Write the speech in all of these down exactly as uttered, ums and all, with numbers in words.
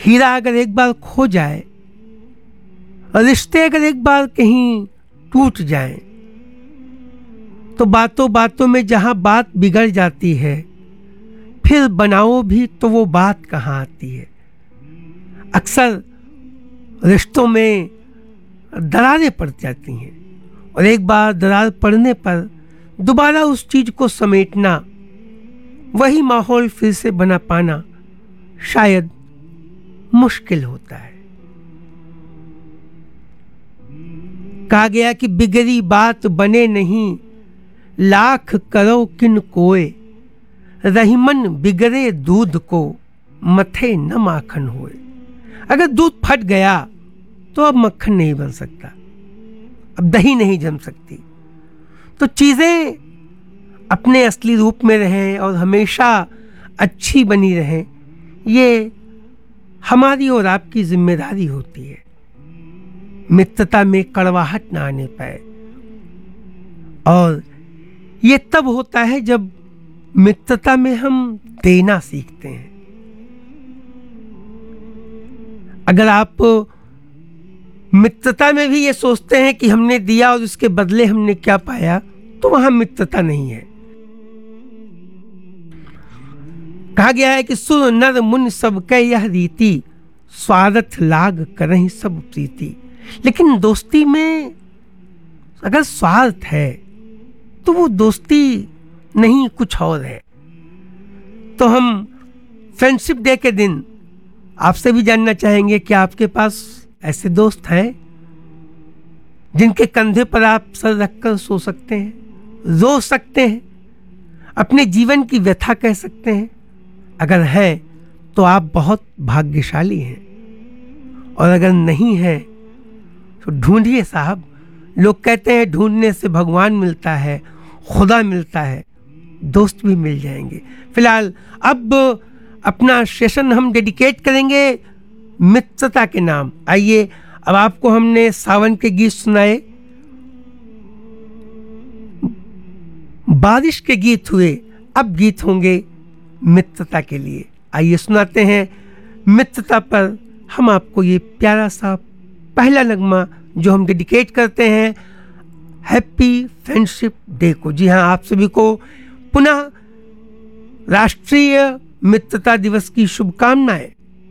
हीरा अगर एक बार खो जाए, रिश्ते अगर एक बार कहीं टूट जाएं, तो बातों बातों में जहां बात बिगड़ जाती है, फिर बनाओ भी तो वो बात कहाँ आती है। अक्सर रिश्तों में दरारें पड़ जाती हैं और एक बार दरार पड़ने पर दोबारा उस चीज को समेटना, वही माहौल फिर से बना पाना शायद मुश्किल होता है। कहा गया कि बिगड़ी बात बने नहीं, लाख करो किन कोय, रहीमन बिगड़े दूध को मथे न माखन होए। अगर दूध फट गया तो अब मक्खन नहीं बन सकता, अब दही नहीं जम सकती। तो चीजें अपने असली रूप में रहें और हमेशा अच्छी बनी रहें, ये हमारी और आपकी जिम्मेदारी होती है। मित्रता में कड़वाहट ना आने पाए, और ये तब होता है जब मित्रता में हम देना सीखते हैं। अगर आप मित्रता में भी ये सोचते हैं कि हमने दिया और उसके बदले हमने क्या पाया, तो वहां मित्रता नहीं है। कहा गया है कि सुर नर मुन सब कै यह रीति, स्वार्थ लाग करहि सब प्रीति। लेकिन दोस्ती में अगर स्वार्थ है तो वो दोस्ती नहीं, कुछ और है। तो हम फ्रेंडशिप डे के दिन आपसे भी जानना चाहेंगे कि आपके पास ऐसे दोस्त हैं जिनके कंधे पर आप सर रखकर सो सकते हैं, रो सकते हैं, अपने जीवन की व्यथा कह सकते हैं। अगर है तो आप बहुत भाग्यशाली हैं, और अगर नहीं है तो ढूंढिए साहब। लोग कहते हैं ढूंढने से भगवान मिलता है, खुदा मिलता है, दोस्त भी मिल जाएंगे। फिलहाल अब अपना सेशन हम डेडिकेट करेंगे मित्रता के नाम। आइए, अब आपको हमने सावन के गीत सुनाए, बारिश के गीत हुए, अब गीत होंगे मित्रता के लिए। आइए सुनाते हैं मित्रता पर हम आपको ये प्यारा सा पहला नगमा जो हम डेडिकेट करते हैं हैप्पी फ्रेंडशिप डे को। जी हाँ, आप सभी को पुनः राष्ट्रीय मित्रता दिवस की शुभकामनाएं।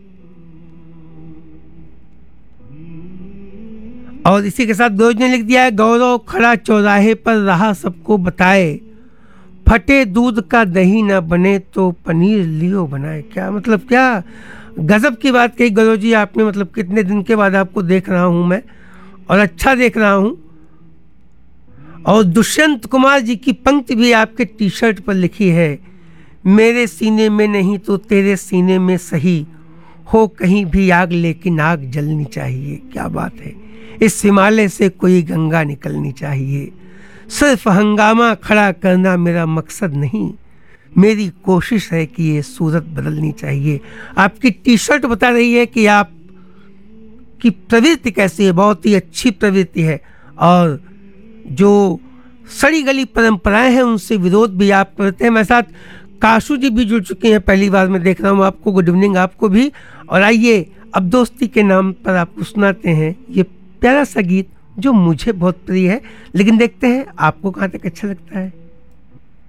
और इसी के साथ गौरव ने लिख दिया है, गौरव खड़ा चौराहे पर रहा सबको बताए, फटे दूध का दही ना बने तो पनीर लियो बनाए। क्या मतलब, क्या गजब की बात कही गौरव जी आपने। मतलब कितने दिन के बाद आपको देख रहा हूं मैं, और अच्छा देख रहा हूं। और दुष्यंत कुमार जी की पंक्ति भी आपके टी शर्ट पर लिखी है, मेरे सीने में नहीं तो तेरे सीने में सही, हो कहीं भी आग लेकिन आग जलनी चाहिए। क्या बात है, इस हिमालय से कोई गंगा निकलनी चाहिए। सिर्फ हंगामा खड़ा करना मेरा मकसद नहीं, मेरी कोशिश है कि ये सूरत बदलनी चाहिए। आपकी टी शर्ट बता रही है कि आप की प्रवृत्ति कैसी है, बहुत ही अच्छी प्रवृत्ति है। और जो सड़ी गली परंपराएं हैं उनसे विरोध भी आप करते हैं। मेरे साथ काशू जी भी जुड़ चुके हैं, पहली बार मैं देख रहा हूँ आपको। गुड इवनिंग आपको भी। और आइए अब दोस्ती के नाम पर आपको सुनाते हैं ये प्यारा सा गीत जो मुझे बहुत प्रिय है, लेकिन देखते हैं आपको कहाँ तक अच्छा लगता है।